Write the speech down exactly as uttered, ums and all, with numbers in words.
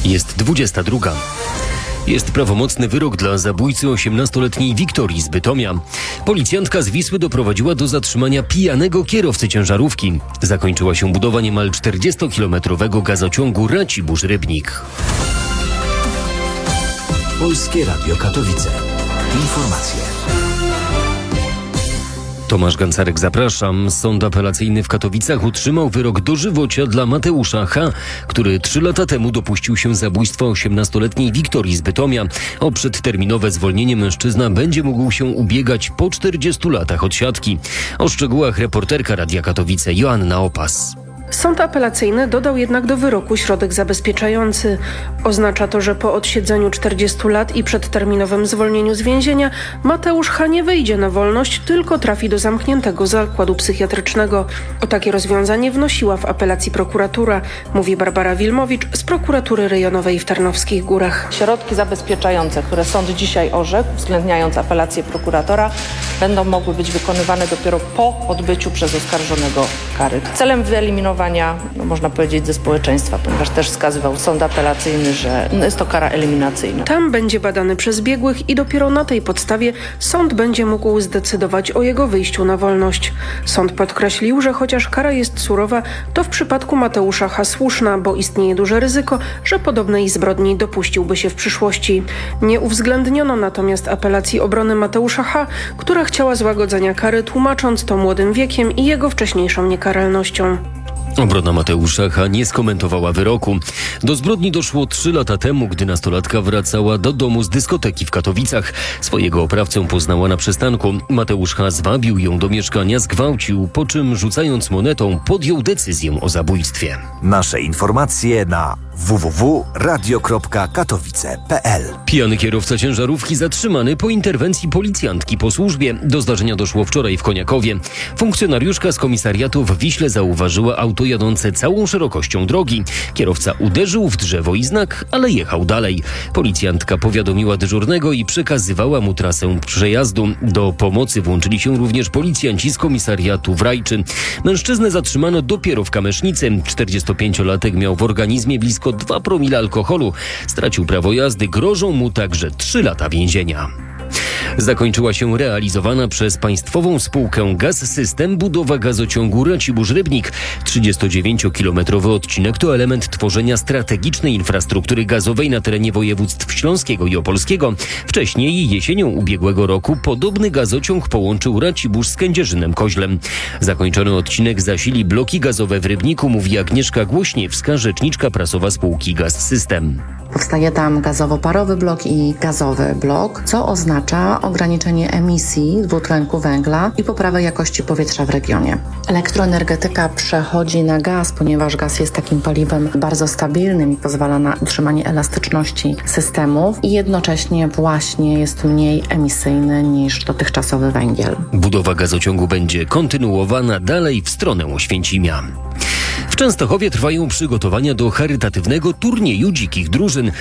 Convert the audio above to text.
Jest dwudziesta druga. Jest prawomocny wyrok dla zabójcy osiemnastoletniej Wiktorii z Bytomia. Policjantka z Wisły doprowadziła do zatrzymania pijanego kierowcy ciężarówki. Zakończyła się budowa niemal czterdziestokilometrowego gazociągu Racibórz-Rybnik. Polskie Radio Katowice. Informacje. Tomasz Gancarek, zapraszam. Sąd apelacyjny w Katowicach utrzymał wyrok dożywocia dla Mateusza H., który trzy lata temu dopuścił się zabójstwa osiemnastoletniej Wiktorii z Bytomia. O przedterminowe zwolnienie mężczyzna będzie mógł się ubiegać po czterdziestu latach odsiadki. O szczegółach reporterka Radia Katowice Joanna Opas. Sąd apelacyjny dodał jednak do wyroku środek zabezpieczający. Oznacza to, że po odsiedzeniu czterdziestu lat i przedterminowym zwolnieniu z więzienia Mateusz H. nie wyjdzie na wolność, tylko trafi do zamkniętego zakładu psychiatrycznego. O takie rozwiązanie wnosiła w apelacji prokuratura, mówi Barbara Wilmowicz z prokuratury rejonowej w Tarnowskich Górach. Środki zabezpieczające, które sąd dzisiaj orzekł, uwzględniając apelację prokuratora, będą mogły być wykonywane dopiero po odbyciu przez oskarżonego kary. Celem wyeliminowania No, można powiedzieć, ze społeczeństwa, ponieważ też wskazywał sąd apelacyjny, że jest to kara eliminacyjna. Tam będzie badany przez biegłych i dopiero na tej podstawie sąd będzie mógł zdecydować o jego wyjściu na wolność. Sąd podkreślił, że chociaż kara jest surowa, to w przypadku Mateusza H. słuszna, bo istnieje duże ryzyko, że podobnej zbrodni dopuściłby się w przyszłości. Nie uwzględniono natomiast apelacji obrony Mateusza H., która chciała złagodzenia kary, tłumacząc to młodym wiekiem i jego wcześniejszą niekaralnością. Obrona Mateusza H. nie skomentowała wyroku. Do zbrodni doszło trzy lata temu, gdy nastolatka wracała do domu z dyskoteki w Katowicach. Swojego oprawcę poznała na przystanku. Mateusz H. zwabił ją do mieszkania, zgwałcił, po czym rzucając monetą podjął decyzję o zabójstwie. Nasze informacje na w w w kropka radio kropka katowice kropka p l. Pijany kierowca ciężarówki zatrzymany po interwencji policjantki po służbie. Do zdarzenia doszło wczoraj w Koniakowie. Funkcjonariuszka z komisariatu w Wiśle zauważyła auto jadące całą szerokością drogi. Kierowca uderzył w drzewo i znak, ale jechał dalej. Policjantka powiadomiła dyżurnego i przekazywała mu trasę przejazdu. Do pomocy włączyli się również policjanci z komisariatu w Rajczy. Mężczyznę zatrzymano dopiero w Kamesznicy. czterdziestopięciolatek miał w organizmie blisko dwa promile alkoholu. Stracił prawo jazdy, grożą mu także trzy lata więzienia. Zakończyła się realizowana przez państwową spółkę Gaz-System budowa gazociągu Racibórz-Rybnik. trzydziestodziewięciokilometrowy odcinek to element tworzenia strategicznej infrastruktury gazowej na terenie województw śląskiego i opolskiego. Wcześniej, jesienią ubiegłego roku, podobny gazociąg połączył Racibórz z Kędzierzynem-Koźlem. Zakończony odcinek zasili bloki gazowe w Rybniku, mówi Agnieszka Głośniewska, rzeczniczka prasowa spółki Gaz-System. Powstaje tam gazowo-parowy blok i gazowy blok, co oznacza ograniczenie emisji dwutlenku węgla i poprawę jakości powietrza w regionie. Elektroenergetyka przechodzi na gaz, ponieważ gaz jest takim paliwem bardzo stabilnym i pozwala na utrzymanie elastyczności systemów i jednocześnie właśnie jest mniej emisyjny niż dotychczasowy węgiel. Budowa gazociągu będzie kontynuowana dalej w stronę Oświęcimia. W Częstochowie trwają przygotowania do charytatywnego turnieju dzikich drużyn.